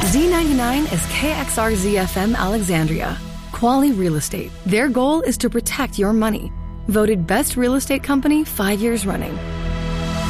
Z99 is KXRZ-FM Alexandria. Quality Real Estate. Their goal is to protect your money. Voted Best Real Estate Company 5 years running.